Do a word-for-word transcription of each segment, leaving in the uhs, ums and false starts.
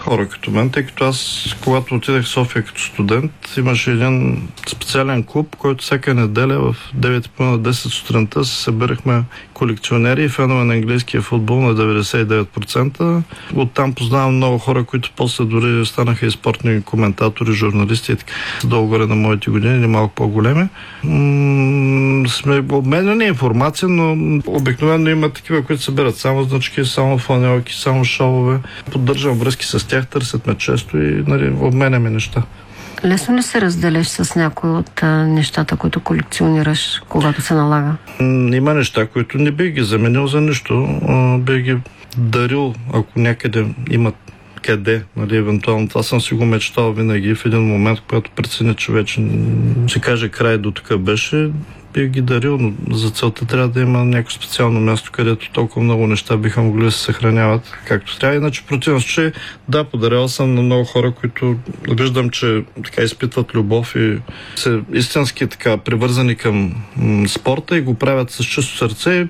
хора като мен, тъй като аз, когато отидах в София като студент, имаше един специален клуб, който всяка неделя в девет и половина десет сутринта се събирахме колекционери и фенове на английския футбол на деветдесет и девет процента. Оттам познавам много хора, които после дори станаха и спортни коментатори, журналисти и така. Долу-горе на моите години или малко по-големи. М- сме обменяни информация, но обикновено има такива, които събират само значки, само фланелки, само шовове. Поддържам връзки с тях, търсят ме често и нали, обменяме неща. Лесно ли се разделяш с някои от а, нещата, които колекционираш, когато се налага? Има неща, които не бих ги заменил за нищо. А, бих ги дарил, ако някъде имат къде, нали, евентуално. Това съм си го мечтал винаги. В един момент, когато преценя, че вече се каже край до тук беше, бих ги дарил, но за целта трябва да има някакво специално място, където толкова много неща биха могли да се съхраняват както трябва. Иначе в противен случай, да, подарял съм на много хора, които виждам, че така изпитват любов и са истински така привързани към м- спорта и го правят с чисто сърце.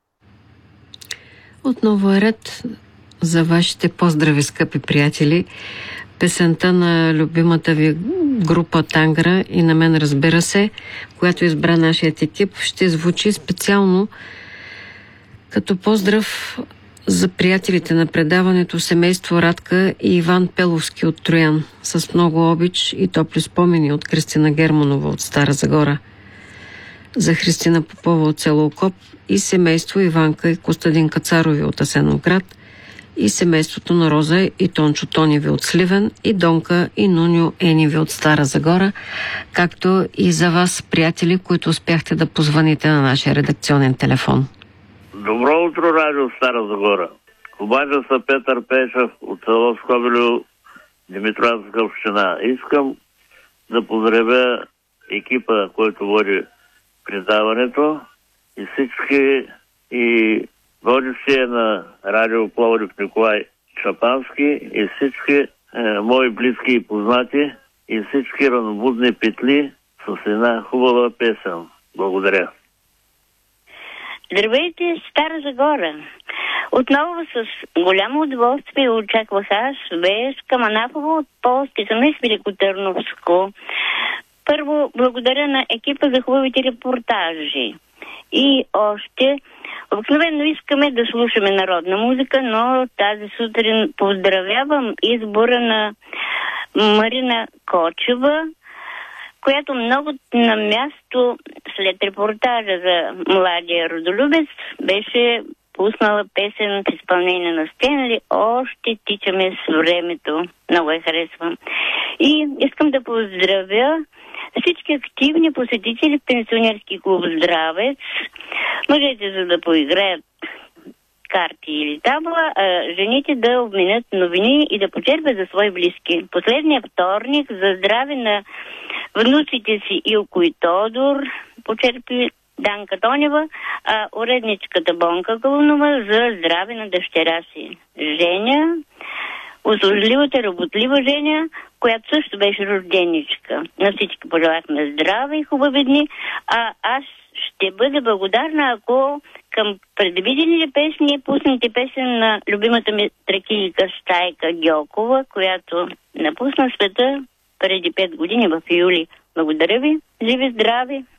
Отново е ред за вашите поздрави, скъпи приятели. Песента на любимата ви група Тангра и на мен, разбира се, която избра нашият екип, ще звучи специално като поздрав за приятелите на предаването, семейство Радка и Иван Пеловски от Троян, с много обич и топли спомени от Кристина Германова от Стара Загора, за Христина Попова от село Окоп и семейство Иванка и Костадин Кацарови от Асеновград, и семейството на Роза и Тончо Тониви от Сливен, и Донка и Нуньо Ениви от Стара Загора, както и за вас, приятели, които успяхте да позвоните на нашия редакционен телефон. Добро утро, радио Стара Загора. Обажда се Петър Пешев от село Скобелево, Димитровска община. Искам да поздравя екипа, който води предаването и всички и водещия на радио Пловдив Николай Чапански и всички е, мои близки и познати и всички ранобудни петли с една хубава песен. Благодаря. Здравейте, Стара Загора! Отново с голямо удоволствие очаквах аз, Веска Манафова от Полски замес Великотърновско. Първо, благодаря на екипа за хубавите репортажи. И още, обикновено искаме да слушаме народна музика, но тази сутрин поздравявам избора на Марина Кочева, която много на място след репортажа за младия родолюбец беше пуснала песен в изпълнение на Стенли "Още тичаме с времето". Много я харесвам. И искам да поздравя всички активни посетители в пенсионерски клуб Здравец. Мъжете, за да поиграят карти или табла, а жените да обменят новини и да почерпят за свои близки. Последния вторник за здраве на внуците си Илко и Тодор почерпи Данка Тонева, а уредничката Бонка Кълнова за здраве на дъщеря си Женя, услужливата, работлива Женя, която също беше рожденичка. На всички пожелахме здраве и хубави дни, а аз ще бъда благодарна, ако към предвидените песни пуснете песен на любимата ми тракийка Стайка Гьокова, която напусна света преди пет години в юли. Благодаря ви, живи, здрави!